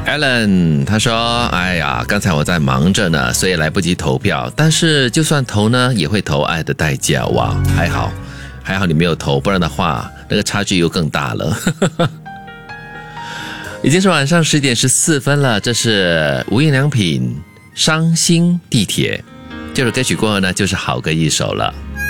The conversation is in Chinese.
Alan 他说，哎呀，刚才我在忙着呢，所以来不及投票，但是就算投呢，也会投爱的代价。哇，还好你没有投，不然的话那个差距又更大了。已经是晚上10点14分了，这是无印良品伤心地铁，这首歌曲过后呢就是好歌一首了。